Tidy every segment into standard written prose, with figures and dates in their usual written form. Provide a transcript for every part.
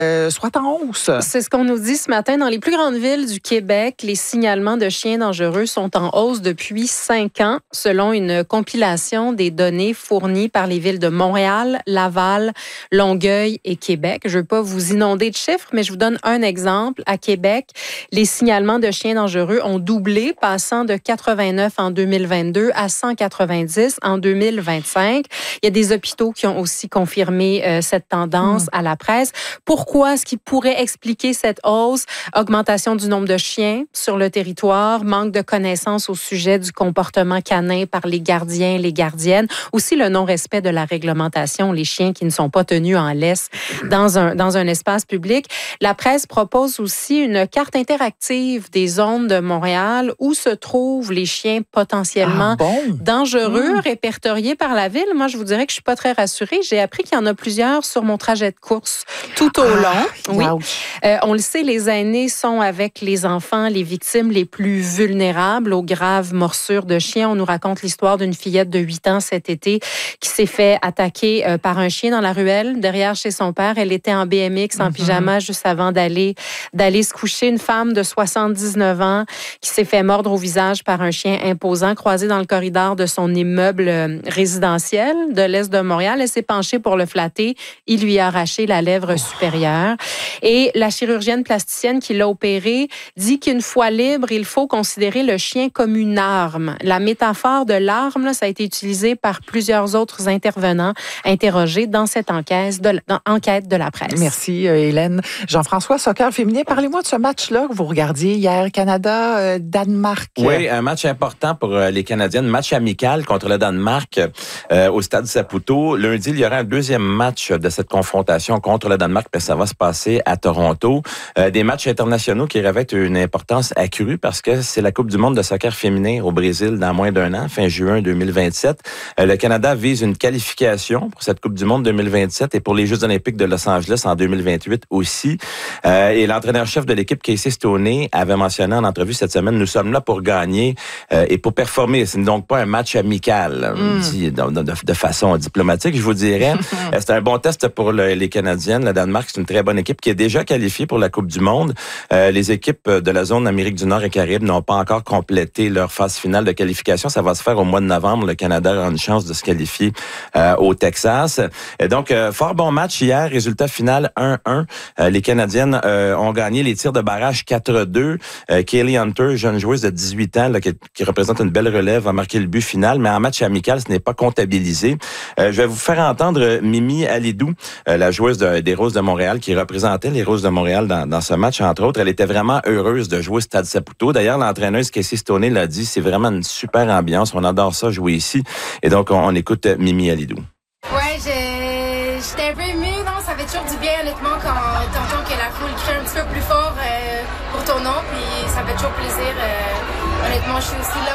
soit en hausse. C'est ce qu'on nous dit ce matin. Dans les plus grandes villes du Québec, les signalements de chiens dangereux sont en hausse depuis 5 ans, selon une compilation des données fournies par les villes de Montréal, Laval, Longueuil et Québec. Je ne veux pas vous inonder de chiffres, mais je vous donne un exemple. À Québec, les signalements de chiens dangereux ont doublé, passant de 89 en 2022 à 190 en 2025. Il y a des hôpitaux qui ont aussi confirmé cette tendance à la presse. Pourquoi est-ce qui pourrait expliquer cette hausse? Augmentation du nombre de chiens sur le territoire, manque de connaissances au sujet du comportement canin par les gardiens, les gardiennes, aussi le non-respect de la réglementation, les chiens qui ne sont pas tenus en laisse dans un espace public. La presse propose aussi une carte interactive des zones de Montréal où se trouvent les chiens potentiellement dangereux, répertoriés par la ville. Moi, je vous dirais que je suis pas très rassurée. J'ai appris qu'il y en a plusieurs sur mon trajet de course tout au long. Oui. On le sait, les aînés sont avec les enfants les victimes les plus vulnérables aux graves morsures de chiens. On nous raconte l'histoire d'une fillette de 8 ans cet été qui s'est fait attaquer par un chien dans la ruelle derrière chez son père. Elle était en BMX, en pyjama, juste avant d'aller se coucher. Une femme de 79 ans qui s'est fait mordre au visage par un chien imposant croisé dans le corridor de son immeuble résidentiel de l'Est de Montréal. Elle s'est penchée pour le flatter. Il lui a arraché la lèvre supérieure. Et la chirurgienne plasticienne qui l'a opéré dit qu'une fois libre, il faut considérer le chien comme une arme. La métaphore de l'arme, là, ça a été utilisé par plusieurs autres intervenants interrogés dans cette enquête de la presse. Merci, Hélène. Jean-François, soccer féminin, parlez-moi de ce match-là que vous regardiez hier, Canada-Danemark. Oui, un match important pour les Canadiennes, match amical contre le Danemark au Stade Saputo. Lundi, il y aura un deuxième match de cette confrontation contre le Danemark, puis ça va se passer à Toronto. Des matchs internationaux qui revêtent une importance accrue parce que c'est la Coupe du monde de soccer féminin au Brésil dans moins d'un an, fin juin 2027. Le Canada vise une qualification pour cette Coupe du monde 2027 et pour les Jeux olympiques de Los Angeles en 2028 aussi. Et l'entraîneur-chef de l'équipe, Casey Stoney, avait mentionné en entrevue cette semaine, nous sommes là pour gagner et pour performer. Ce n'est donc pas un match amical, dit de façon diplomatique, je vous dirais. C'est un bon test pour les Canadiennes. Le Danemark, c'est une très bonne équipe qui est déjà qualifiée pour la Coupe du monde. Les équipes de la zone Amérique du Nord et Caraïbes n'ont pas encore complété leur phase finale de qualification. Ça va se faire au mois de novembre. Le Canada a une chance de se qualifier au Texas. Et donc, fort bon match hier. Résultat final 1-1. Les Canadiennes ont gagné les tirs de barrage 4-2. Kaylee Hunter, jeune joueuse de 18 ans là, qui représente une belle relève, a marqué le but final. Mais en match amical, ce n'est pas comptabilisé. Je vais vous faire entendre Mimi Alidou, la joueuse des Roses de Montréal, qui représentait les Roses de Montréal dans ce match, entre autres. Elle était vraiment heureuse de jouer au Stade Saputo. D'ailleurs, l'entraîneuse Casey Stoney l'a dit, c'est vraiment une super ambiance. On adore ça, jouer ici. Et donc, on écoute Mimi Alidou. Ouais, j'étais un peu émue. Non, ça fait toujours du bien, honnêtement, quand t'entends que la foule crie un petit peu plus fort pour ton nom. Puis ça fait toujours plaisir. Honnêtement, je suis aussi là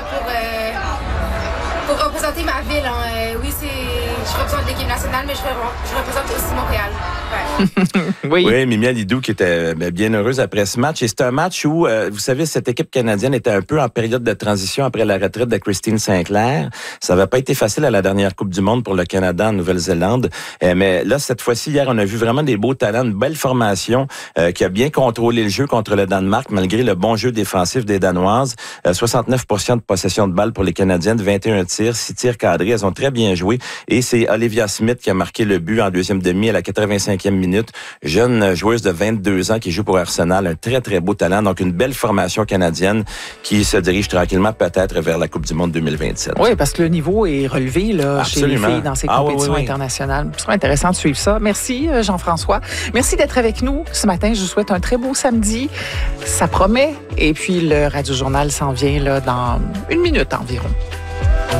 pour représenter ma ville. Hein. Oui, je représente l'équipe nationale, mais je représente aussi Montréal. Ouais. Oui, Mimi Alidou qui était bien heureuse après ce match. Et c'est un match où, vous savez, cette équipe canadienne était un peu en période de transition après la retraite de Christine Sinclair. Ça n'avait pas été facile à la dernière Coupe du monde pour le Canada en Nouvelle-Zélande. Mais là, cette fois-ci, hier, on a vu vraiment des beaux talents, une belle formation qui a bien contrôlé le jeu contre le Danemark, malgré le bon jeu défensif des Danoises. 69% de possession de balle pour les Canadiennes, 21 tirs, 6 tirs cadrés. Elles ont très bien joué. Et c'est Olivia Smith qui a marqué le but en deuxième demi à la 85e minute. Jeune joueuse de 22 ans qui joue pour Arsenal. Un très, très beau talent. Donc, une belle formation canadienne qui se dirige tranquillement peut-être vers la Coupe du monde 2027. Oui, parce que le niveau est relevé là, chez les filles dans ces compétitions internationales. Ce sera intéressant de suivre ça. Merci, Jean-François. Merci d'être avec nous ce matin. Je vous souhaite un très beau samedi. Ça promet. Et puis, le Radio Journal s'en vient là, dans 1 minute environ.